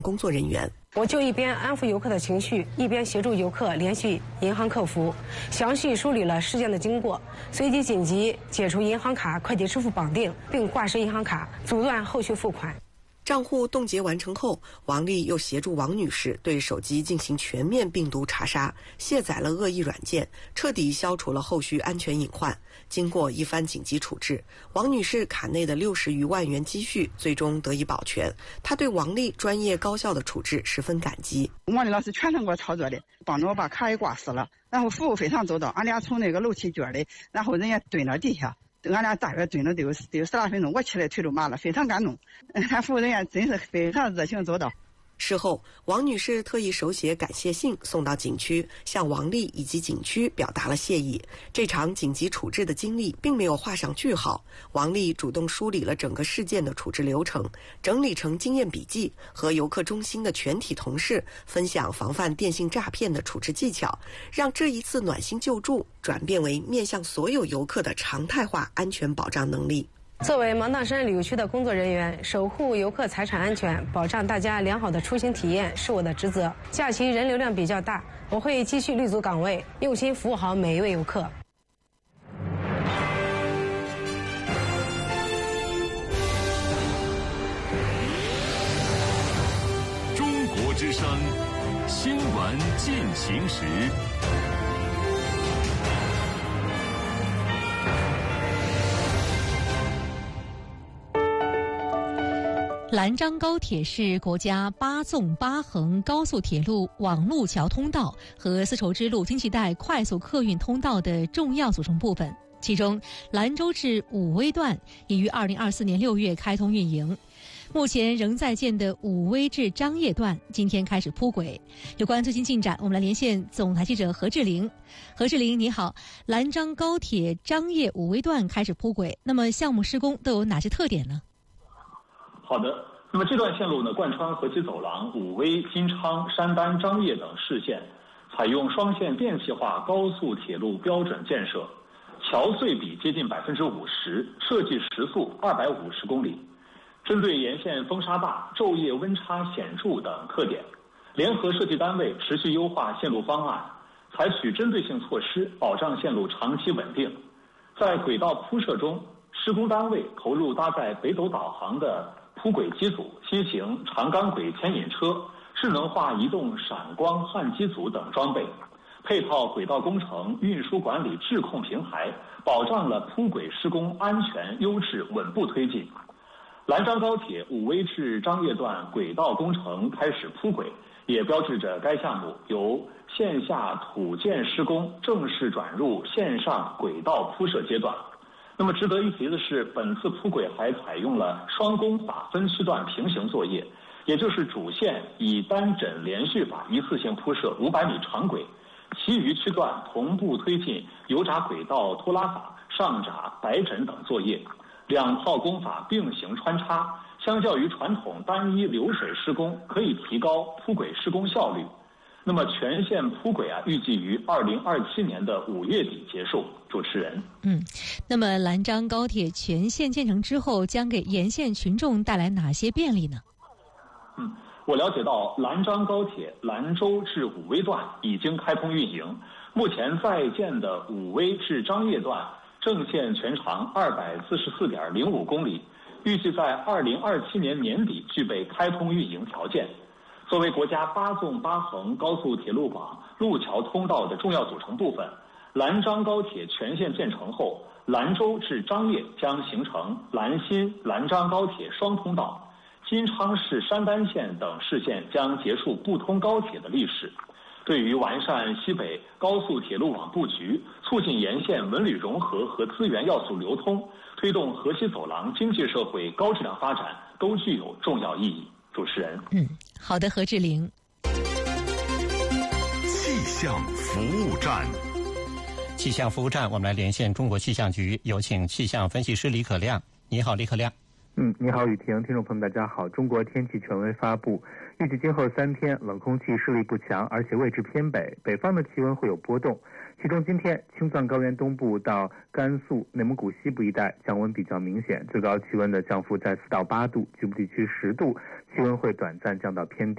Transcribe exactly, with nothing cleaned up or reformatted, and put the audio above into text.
工作人员。 我就一边安抚游客的情绪，一边协助游客联系银行客服，详细梳理了事件的经过，随即紧急解除银行卡快捷支付绑定，并挂失银行卡，阻断后续付款。 账户冻结完成后，王丽又协助王女士对手机进行全面病毒查杀，卸载了恶意软件，彻底消除了后续安全隐患。经过一番紧急处置，王女士卡内的六十余万元积蓄最终得以保全。她对王丽专业高效的处置十分感激。 王丽老师全程给我操作的，帮着我把卡也挂失了，然后服务非常周到。俺俩从那个楼梯间里，然后人家蹲到地下。俺俩大约蹲了得有得有十来分钟，我起来腿都麻了，非常感动。看服务人员真是非常热情周到。 事后，王女士特意手写感谢信送到景区，向王丽以及景区表达了谢意。这场紧急处置的经历并没有画上句号，王丽主动梳理了整个事件的处置流程，整理成经验笔记，和游客中心的全体同事分享防范电信诈骗的处置技巧，让这一次暖心救助转变为面向所有游客的常态化安全保障能力。 作为芒砀山旅游区的工作人员，守护游客财产安全，保障大家良好的出行体验是我的职责。假期人流量比较大，我会继续立足岗位，用心服务好每一位游客。 中国之声新闻进行时。 兰漳高铁是国家八纵八横高速铁路网路桥通道和丝绸之路经济带快速客运通道的重要组成部分。其中，兰州至武威段已于二零二四年六月开通运营。目前仍在建的武威至张掖段今天开始铺轨。有关最新进展，我们来连线总台记者何志玲。何志玲，你好。兰漳高铁张掖武威段开始铺轨，那么项目施工都有哪些特点呢？ 好的，那么这段线路呢，贯穿河西走廊、武威、金昌、山丹、张掖等市县，采用双线电气化高速铁路标准建设，桥隧比接近百分之五十，设计时速二百五十公里。针对沿线风沙大、昼夜温差显著等特点，联合设计单位持续优化线路方案，采取针对性措施，保障线路长期稳定。在轨道铺设中，施工单位投入搭载北斗导航的铺轨机组、西行长钢轨牵引车、智能化移动闪光焊机组等装备，配套轨道工程运输管理质控平台，保障了铺轨施工安全、优质、稳步推进。兰漳高铁武威至张掖段轨道工程开始铺轨，也标志着该项目由线下土建施工正式转入线上轨道铺设阶段。那么值得一提的是，本次铺轨还采用了双工法分区段平行作业，也就是主线以单枕连续法一次性铺设五百米长轨，其余区段同步推进油闸轨道拖拉法、上闸、白枕等作业，两套工法并行穿插，相较于传统单一流水施工，可以提高铺轨施工效率。那么全线铺轨啊，预计于二零二七年的五月底结束。主持人， 嗯，那么兰漳高铁全线建成之后，将给沿线群众带来哪些便利呢？ 嗯，我了解到，兰漳高铁兰州至武威段已经开通运营，目前在建的武威至张掖段正线全长二百四十四点零五公里，预计在二零二七年年底具备开通运营条件。作为国家八纵八横高速铁路网路桥通道的重要组成部分，兰漳高铁全线建成后，兰州至张掖将形成兰新兰漳高铁双通道，金昌市山丹县等市县将结束不通高铁的历史。对于完善西北高速铁路网布局，促进沿线文旅融合和资源要素流通，推动河西走廊经济社会高质量发展，都具有重要意义。主持人， 嗯，好的，何志玲。 气象服务站， 气象服务站，我们来连线中国气象局，有请气象分析师李可亮。你好，李可亮。 嗯，你好，雨婷，听众朋友们，大家好。中国天气权威发布，预计今后三天冷空气势力不强，而且位置偏北，北方的气温会有波动。其中今天青藏高原东部到甘肃、内蒙古西部一带降温比较明显，最高气温的降幅在四到八度，局部地区十度，气温会短暂降到偏低。